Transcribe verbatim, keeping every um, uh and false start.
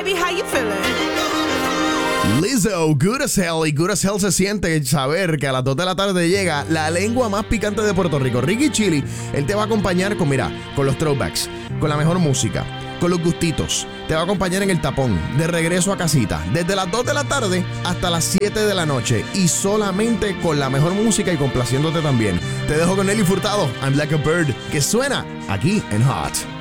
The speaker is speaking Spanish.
baby, how you feeling? Lizzo, good as hell. Y good as hell se siente saber que a las dos de la tarde llega la lengua más picante de Puerto Rico, Ricky Chili. Él te va a acompañar con, mira, con los throwbacks, con la mejor música, con los gustitos. Te va a acompañar en el tapón, de regreso a casita, desde las dos de la tarde hasta las siete de la noche. Y solamente con la mejor música y complaciéndote también. Te dejo con Nelly Furtado, I'm Like a Bird, que suena aquí en Hot.